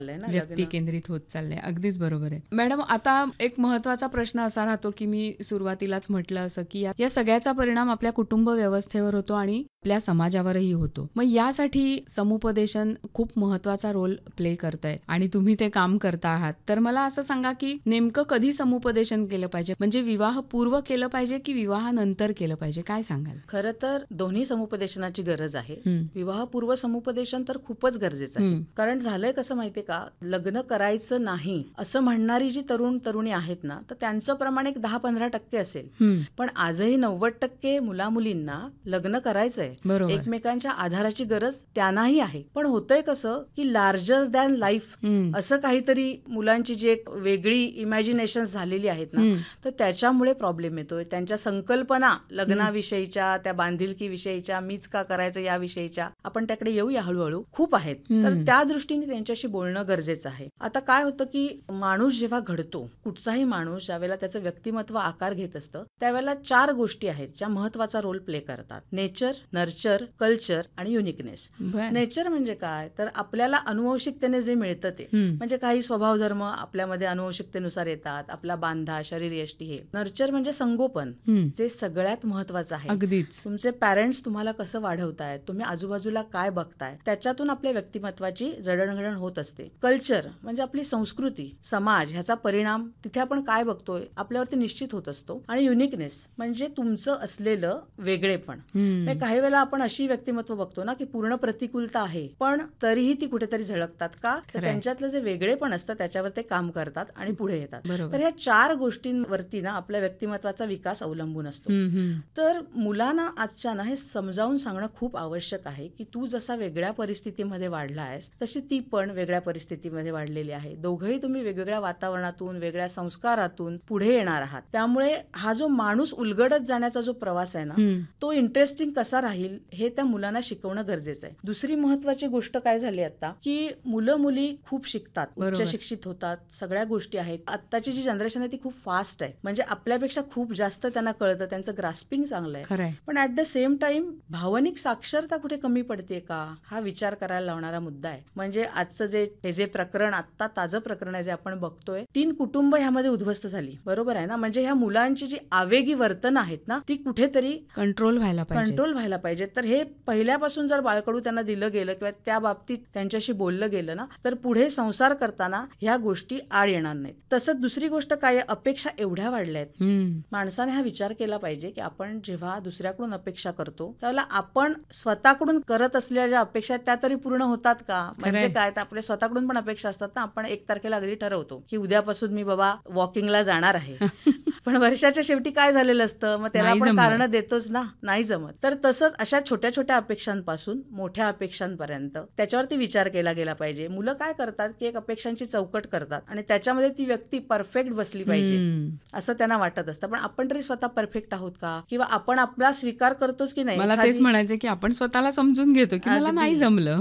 ना व्यक्ती लग्न. केंद्रित होत चाललंय. अगदीच बरोबर आहे. मॅडम, आता एक महत्वाचा प्रश्न असा राहतो की मी सुरुवातीलाच म्हटलं असं की या सगळ्याचा परिणाम आपल्या कुटुंब व्यवस्थेवर होतो आणि आपल्या समाजावरही होतो. मग यासाठी समुपदेशन खूप महत्वाचा रोल प्ले करतंय आणि तुम्ही ते काम करता आहात. तर मला असं सांगा की नेमकं कधी समुपदेशन केलं पाहिजे? म्हणजे विवाहपूर्व केलं पाहिजे की विवाहानंतर केलं पाहिजे? काय सांगाल? खरं तर दोन्ही समुपदेशनाची गरज आहे. विवाहपूर्व समुपदेशन तर खूपच गरजेचं आहे. कारण झालंय कसं माहितीये का, लग्न करायचं नाही असं म्हणणारी जी तरुणी आहेत ना, तर त्यांचं प्रमाण एक 10-15% असेल. पण आजही 90% मुलामुलींना लग्न करायचंय. बरोबर. एकमेकांच्या आधाराची गरज त्यांनाही आहे. पण होतंय कसं की लार्जर दॅन लाईफ असं काहीतरी मुलांची जी एक वेगळी इमॅजिनेशन झालेली आहेत ना, तर त्याच्यामुळे प्रॉब्लेम येतोय. त्यांच्या संकल्पना लग्नाविषयीच्या, त्या बांधिलकी विषयीच्या, मीच का करायचं याविषयीच्या, आपण त्याकडे येऊया हळूहळू, खूप आहेत. तर त्या दृष्टीने त्यांच्याशी बोलणं गरजेचं आहे. आता काय होतं की माणूस जेव्हा घडतो, कुठचाही माणूस ज्यावेळेला त्याचं व्यक्तिमत्व आकार घेत असतं, त्यावेळेला 4 गोष्टी आहेत ज्या महत्वाचा रोल प्ले करतात. नेचर, नर्चर, कल्चर आणि युनिकनेस. नेचर म्हणजे काय, तर आपल्याला अनुवंशिकतेने जे मिळतं ते, म्हणजे काही स्वभाव धर्म आपल्यामध्ये अनुवंशिकतेनुसार येतात, आपला बांधा, शरीर यष्टी. हे नर्चर म्हणजे संगोपन, जे सगळ्यात महत्वाचं आहे. अगदीच. तुमचे पॅरेंट्स तुम्हाला कसं वाढवतायत, तुम्ही आजूबाजूला काय बघताय, त्याच्यातून आपल्या व्यक्तिमत्वाची जडणघडण होत असते. कल्चर म्हणजे आपली संस्कृती, समाज, ह्याचा परिणाम तिथे आपण काय बघतोय आपल्यावरती निश्चित होत असतो. आणि युनिकनेस म्हणजे तुमचं असलेलं वेगळेपण. काही वेळेला आपण अशी व्यक्तिमत्व बघतो ना की पूर्ण प्रतिकूलता आहे, पण तरीही ती कुठेतरी झळकतात का, तर त्यांच्यातलं जे वेगळेपण असतं त्याच्यावर ते काम करतात आणि पुढे येतात. तर ह्या 4 गोष्टींवरती ना आपल्या व्यक्तिमत्वाचा विकास अवलंबून असतो. तर मुलांना आजच्या ना हे समजावून सांगणं खूप आवश्यक आहे की तू जसा वेगळ्या परिस्थितीमध्ये वाढला आहेस, तशी ती पण वेगळ्या परिस्थितीमध्ये वाढलेली आहे. दोघंही तुम्ही वेगवेगळ्या वातावरणातून, वेगळ्या संस्कारातून पुढे येणार आहात. त्यामुळे हा जो माणूस उलगडत जाण्याचा जो प्रवास आहे ना, तो इंटरेस्टिंग कसा राहील हे त्या मुलांना शिकवणं गरजेचं आहे. दुसरी महत्वाची गोष्ट काय झाली आता की मुलं मुली खूप शिकतात, उच्च शिक्षित होतात, सगळ्या गोष्टी आहेत. आत्ताची जी जनरेशन आहे ती खूप फास्ट आहे, म्हणजे आपल्यापेक्षा खूप जास्त त्यांना कळतं, त्यांचं ग्रास्पिंग चांगलं आहे. पण ऍट द सेम टाइम भावनिक साक्षरता कुठे कमी पडते का, हा विचार करायला लावणारा मुद्दा आहे. म्हणजे आजचं जे प्रकरण, आत्ता ताजं प्रकरण आहे जे आपण बघतोय, 3 कुटुंब ह्यामध्ये उद्ध्वस्त झाली. बरोबर आहे ना. म्हणजे ह्या मुलांची जी आवेगी वर्तन आहेत ना, ती कुठेतरी कंट्रोल व्हायला पाहिजे. तर हे पहिल्यापासून जर बाळकडू त्यांना दिलं गेलं किंवा त्या बाबतीत त्यांच्याशी बोललं गेलं ना, तर पुढे संसार करताना ह्या गोष्टी आड येणार नाहीत. तसंच दुसरी गोष्ट काय, अपेक्षा एवढ्या वाढल्या आहेत. माणसाने हा विचार केला पाहिजे की आपण जेव्हा दुसऱ्याकडून अपेक्षा करतो त्यावेळेला आपण स्वतःकडून करत असलेल्या ज्या अपेक्षा आहेत त्या तरी पूर्ण होतात का. म्हणजे काय, तर आपल्या स्वतःकडून पण अपेक्षा असतात ना. आपण 1 तारखेला अगदी ठरवतो की उद्यापासून मी बाबा वॉकिंगला जाणार आहे. पण वर्षाच्या शेवटी काय झालेलं असतं, मग त्याला आपण कारण देतोच ना, नाही जमत. तर तसंच अशा छोट्या छोट्या अपेक्षांपासून मोठ्या अपेक्षांपर्यंत त्याच्यावरती विचार केला गेला पाहिजे. मुलं काय करतात की एक अपेक्षांची चौकट करतात आणि त्याच्यामध्ये ती व्यक्ती परफेक्ट बसली पाहिजे असं त्यांना वाटत असतं. पण आपण तरी स्वतः परफेक्ट आहोत का, किंवा आपण आपला स्वीकार करतोच की नाही. मला तेच म्हणायचं की आपण स्वतःला समजून घेतो की मला नाही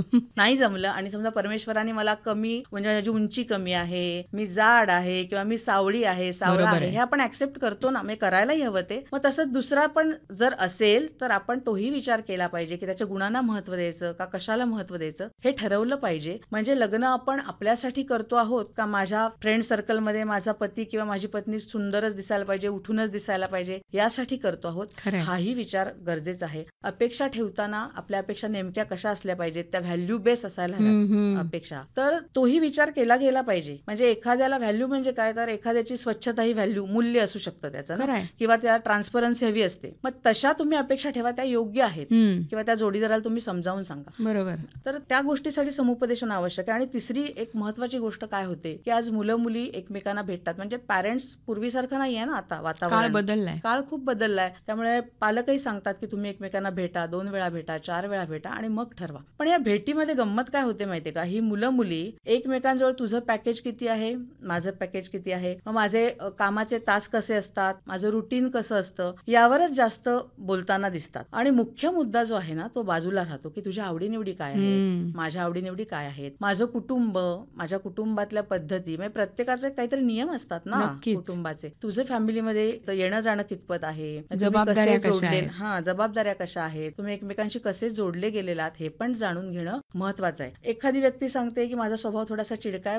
जमलं आणि समजा परमेश्वराने मला कमी, म्हणजे माझी उंची कमी आहे, मी जाड आहे किंवा मी सावळी आहे, सावळा आहे, हे आपण ऍक्सेप्ट करतो ना, मी करायलाही हवं ते. मग तसंच दुसरा पण जर असेल तर आपण तोही विचार केला पाहिजे की त्याच्या गुणांना महत्व द्यायचं का कशाला महत्व द्यायचं हे ठरवलं पाहिजे. म्हणजे लग्न आपण आपल्यासाठी करतो आहोत का माझ्या फ्रेंड सर्कलमध्ये माझा पती किंवा माझी पत्नी सुंदरच दिसायला पाहिजे, उठूनच दिसायला पाहिजे, यासाठी करतो आहोत, हाही विचार गरजेचा आहे. अपेक्षा ठेवताना आपल्या अपेक्षा नेमक्या कशा असल्या पाहिजेत, त्या व्हॅल्यू बेस असायला हव्यात अपेक्षा, तर तोही विचार केला गेला पाहिजे. म्हणजे एखाद्याला व्हॅल्यू म्हणजे काय, तर एखाद्याची स्वच्छता ही व्हॅल्यू, मूल्य असू शकतं त्याचं ना, किंवा त्याला ट्रान्सपरन्सी हवी असते. मग तशा तुम्ही अपेक्षा ठेवा, त्या योग्य आहेत, किंवा त्या जोडीदाराला तुम्ही समजावून सांगा. बरोबर. तर त्या गोष्टीसाठी समुपदेशन आवश्यक आहे. आणि तिसरी एक महत्वाची गोष्ट काय होते की आज मुलं मुली एकमेकांना भेटतात, म्हणजे पॅरेंट्स पूर्वीसारखं नाहीये ना आता, वातावरण, काळ खूप बदललाय. त्यामुळे पालकही सांगतात की तुम्ही एकमेकांना भेटा, 2 वेळा भेटा, 4 वेळा भेटा आणि मग ठरवा. पण या भेटीमध्ये गंमत काय होते माहितीये का, ही मुलं मुली एकमेकांजवळ तुझं पॅकेज किती आहे, माझं पॅकेज किती आहे, मग माझे कामाचे तास कसे कसे असतात, माझं रुटीन कसं असतं, यावरच जास्त बोलताना दिसतात. आणि मुख्य मुद्दा जो आहे ना तो बाजूला राहतो, की तुझ्या आवडीनिवडी काय आहेत, माझ्या आवडीनिवडी काय आहेत, माझं कुटुंब, माझ्या कुटुंबातल्या पद्धती, म्हणजे प्रत्येकाचे काहीतरी नियम असतात ना नक्कीच. कुटुंबाचे. तुझे फॅमिलीमध्ये येणं जाणं कितपत आहे, तुम्ही जबाबदाऱ्या कसे कशा जोडले, आहेत. जबाबदाऱ्या कशा आहेत, तुम्ही एकमेकांशी कसे जोडले गेलेला आहात हे पण जाणून घेणं महत्वाचं आहे. एखादी व्यक्ती सांगते की माझा स्वभाव थोडासा चिडका आहे,